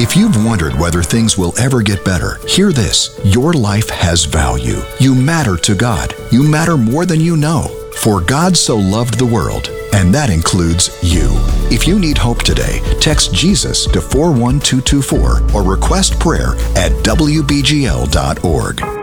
If you've wondered whether things will ever get better, hear this. Your life has value. You matter to God. You matter more than you know. For God so loved the world, and that includes you. If you need hope today, text Jesus to 41224 or request prayer at WBGL.org.